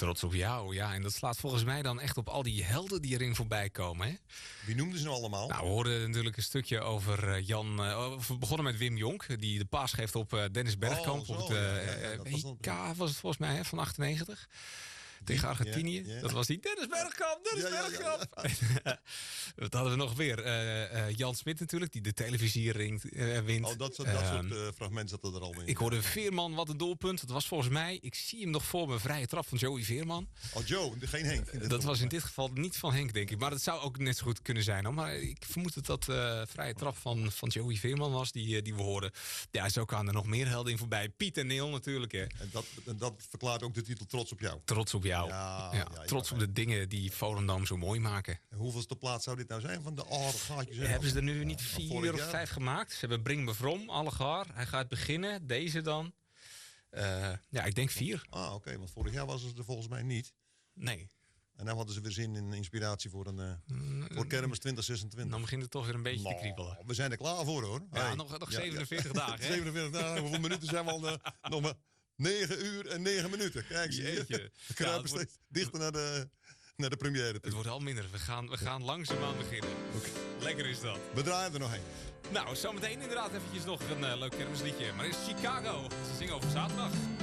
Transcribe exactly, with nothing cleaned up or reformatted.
Trots op jou, ja. En dat slaat volgens mij dan echt op al die helden die erin voorbij komen. Hè? Wie noemden ze nou allemaal? Nou, we hoorden natuurlijk een stukje over uh, Jan... Uh, we begonnen met Wim Jonk, die de paas geeft op uh, Dennis Bergkamp. Oh, zo, op het uh, ja, ja, ja, W K was, was het volgens mij, hè, van achtennegentig. Tegen Argentinië. Ja, ja. Dat was die Dennis Bergkamp. Dennis ja, Bergkamp. Ja, ja, ja. Wat hadden we nog weer? Uh, uh, Jan Smit natuurlijk, die de televisiering uh, wint. Oh, dat soort, dat uh, soort uh, fragmenten zaten er al in. Ik hoorde Veerman, wat een doelpunt. Dat was volgens mij, ik zie hem nog voor me, vrije trap van Joey Veerman. Oh, Joe, geen Henk. Uh, dat was in dit geval niet van Henk, denk ik. Maar dat zou ook net zo goed kunnen zijn. Hoor. Maar ik vermoed dat dat uh, vrije trap van, van Joey Veerman was, die, uh, die we hoorden. Ja, zo kwamen er nog meer helden in voorbij. Piet en Neel natuurlijk. Hè. En, dat, en dat verklaart ook de titel Trots op jou. Trots op jou. Ja, ja. Ja, trots op de dingen die Volendam zo mooi maken. En hoeveelste plaats zou dit nou zijn van de oh, dat gaatjes? Hebben ze er nu niet vier of vijf gemaakt? Ze hebben Bring Me From, Allegaar. Hij gaat beginnen, deze dan. Uh, ja, ik denk vier. Ah, oké, okay, want vorig jaar was het er volgens mij niet. Nee. En dan hadden ze weer zin in inspiratie voor, een, uh, voor Kermis twintig zesentwintig. Dan begint het toch weer een beetje nou, te kriebelen. We zijn er klaar voor, hoor. Ja, hey. nog, nog zevenenveertig ja, dagen. Hè? zevenenveertig dagen. Hoeveel minuten zijn we al? Uh, nog maar negen uur en negen minuten. Kijk, zie je. We kruipen ja, steeds wordt... dichter naar de, naar de première toe. Het wordt al minder. We gaan, we gaan langzaamaan beginnen. Okay. Lekker is dat. We draaien er nog heen. Nou, zometeen inderdaad eventjes nog een uh, leuk kermisliedje. Maar is Chicago. Ze zingen over zaterdag.